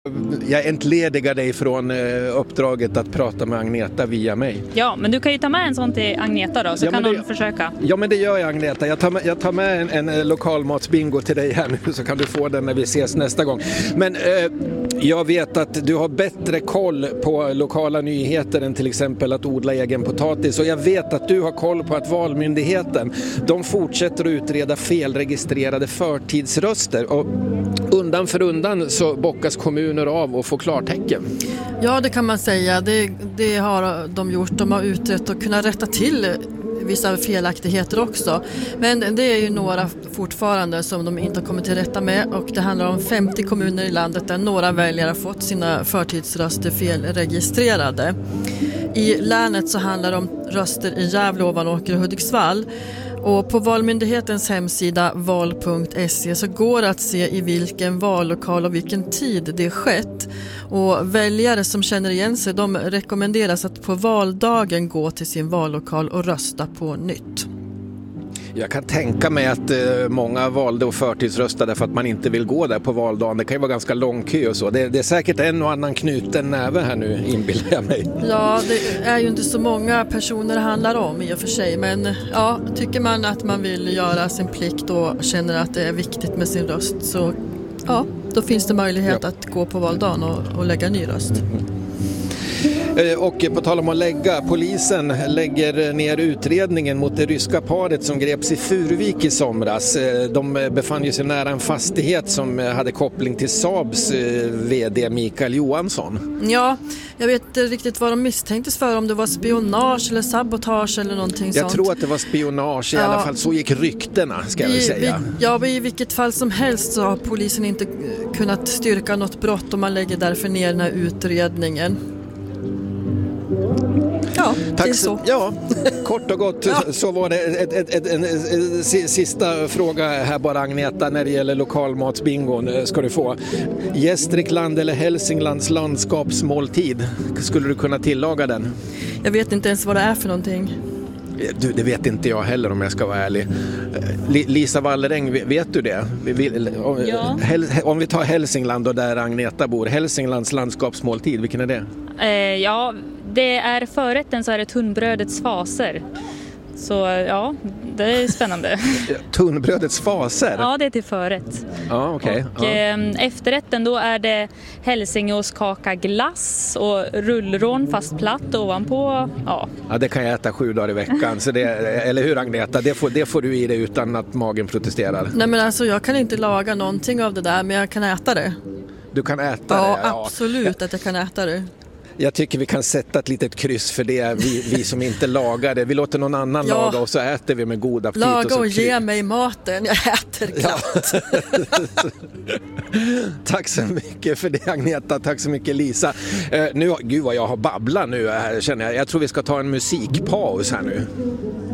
Jag entledigar dig från uppdraget att prata med Agneta via mig. Ja, men du kan ju ta med en sån till Agneta då, så kan hon försöka. Ja, men det gör jag, Agneta. Jag tar med en lokalmatsbingo till dig här nu, så kan du få den när vi ses nästa gång. Men jag vet att du har bättre koll på lokala nyheter än till exempel att odla egen potatis. Och jag vet att du har koll på att Valmyndigheten, de fortsätter att utreda felregistrerade förtidsröster. Och undan för undan så bockas kommuner av och får klartecken. Ja, det kan man säga. Det har de gjort. De har utrett och kunnat rätta till vissa felaktigheter också. Men det är ju några fortfarande som de inte har kommit till rätta med, och det handlar om 50 kommuner i landet där några väljare har fått sina förtidsröster felregistrerade. I länet så handlar det om röster i Gävle, Ovanåker och Hudiksvall. Och på Valmyndighetens hemsida val.se så går det att se i vilken vallokal och vilken tid det skett. Och väljare som känner igen sig, de rekommenderas att på valdagen gå till sin vallokal och rösta på nytt. Jag kan tänka mig att många valde och förtidsröstade för att man inte vill gå där på valdagen. Det kan ju vara ganska lång kö och så. Det är säkert en och annan knuten näve här nu, inbillar jag mig. Ja, det är ju inte så många personer det handlar om i och för sig. Men ja, tycker man att man vill göra sin plikt och känner att det är viktigt med sin röst, så ja, då finns det möjlighet att gå på valdagen och lägga en ny röst. Och på tal om att lägga, polisen lägger ner utredningen mot det ryska paret som greps i Furuvik i somras. De befann ju sig nära en fastighet som hade koppling till Saabs vd Mikael Johansson. Ja, jag vet inte riktigt vad de misstänktes för, om det var spionage eller sabotage eller någonting sånt. Jag tror att det var spionage, i alla fall så gick ryktena, ska jag säga. I vilket fall som helst så har polisen inte kunnat styrka något brott, och man lägger därför ner den här utredningen. Ja, tack, det är så. Ja, kort och gott så var det en sista fråga här bara, Agneta, när det gäller lokalmatsbingon ska du få. Gästrikland eller Hälsinglands landskapsmåltid, skulle du kunna tillaga den? Jag vet inte ens vad det är för någonting. Det vet inte jag heller, om jag ska vara ärlig. Lisa Walleräng, vet du det? Ja. Om vi tar Hälsingland och där Agneta bor, Hälsinglands landskapsmåltid, vilken är det? Ja, det är förrätten, så är det tunnbrödets faser. Så ja, det är spännande. Tunnbrödets faser? Ja, det är till förrätt. Ja, okej. Och efterrätten då är det hälsingåskaka glass och rullrån fast platt ovanpå. Ja, det kan jag äta 7 dagar i veckan. Så det, eller hur, Agneta? Det får du i dig utan att magen protesterar. Nej, men alltså jag kan inte laga någonting av det där, men jag kan äta det. Du kan äta det? Ja, absolut att jag kan äta det. Jag tycker vi kan sätta ett litet kryss för det, vi som inte lagar det. Vi låter någon annan laga och så äter vi med god aptit. Laga och ge mig maten, jag äter glatt. Tack så mycket för det, Agneta. Tack så mycket, Lisa. Gud vad jag har babblat nu här, känner jag. Jag tror vi ska ta en musikpaus här nu.